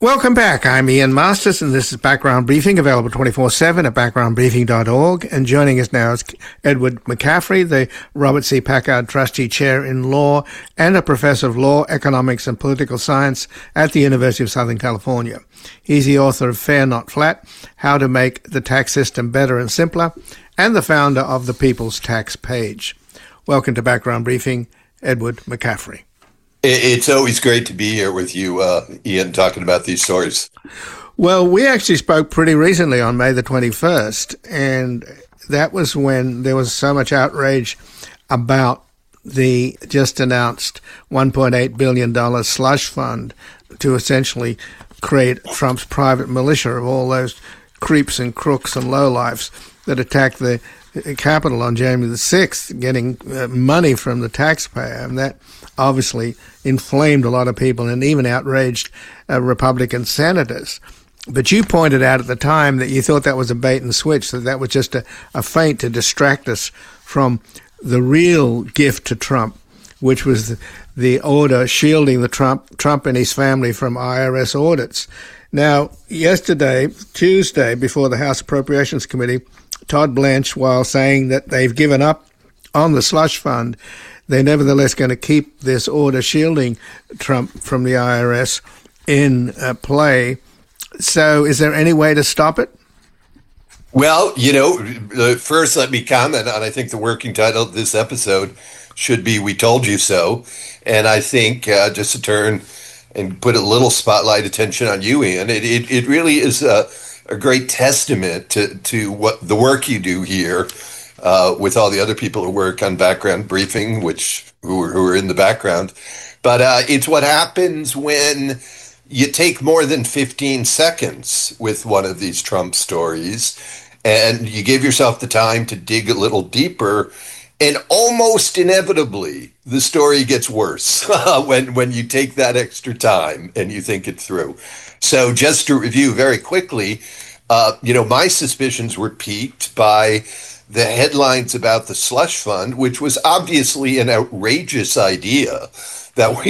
Welcome back. I'm Ian Masters, and this is Background Briefing, available 24/7 at backgroundbriefing.org. And joining us now is Edward McCaffrey, the Robert C. Packard Trustee Chair in Law and a Professor of Law, Economics, and Political Science at the University of Southern California. He's the author of Fair Not Flat, How to Make the Tax System Better and Simpler, and the founder of the People's Tax Page. Welcome to Background Briefing, Edward McCaffrey. It's always great to be here with you, Ian, talking about these stories. Well, we actually spoke pretty recently on May the 21st, and that was when there was so much outrage about the just announced $1.8 billion slush fund to essentially create Trump's private militia of all those creeps and crooks and lowlifes that attacked the Capitol on January the 6th, getting money from the taxpayer. And that obviously inflamed a lot of people and even outraged Republican senators. But you pointed out at the time that you thought that was a bait and switch, that was just a feint to distract us from the real gift to Trump, which was the order shielding the Trump and his family from IRS audits. Now, yesterday, Tuesday, before the House Appropriations Committee, Todd Blanche, while saying that they've given up on the slush fund, they're nevertheless going to keep this order shielding Trump from the IRS in play. So is there any way to stop it? Well, first let me comment on, I think the working title of this episode should be We Told You So. And I think just to turn and put a little spotlight attention on you, Ian, it really is a great testament to what the work you do here with all the other people who work on Background Briefing, who are in the background. But it's what happens when you take more than 15 seconds with one of these Trump stories and you give yourself the time to dig a little deeper, and almost inevitably the story gets worse when you take that extra time and you think it through. So just to review very quickly, my suspicions were piqued by the headlines about the slush fund, which was obviously an outrageous idea that